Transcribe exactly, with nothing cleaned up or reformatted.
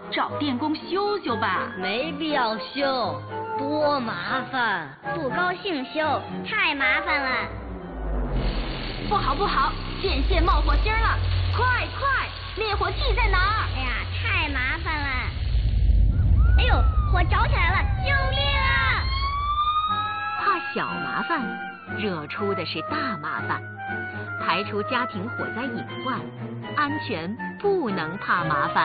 找电工修修吧。 没必要修，多麻烦。 不高兴修，太麻烦了。 不好不好，电线冒火星了！快快，灭火器在哪儿？ 哎呀，太麻烦了！哎呦，火着起来了！救命啊！ 怕小麻烦，惹出的是大麻烦。排除家庭火灾隐患，安全不能怕麻烦。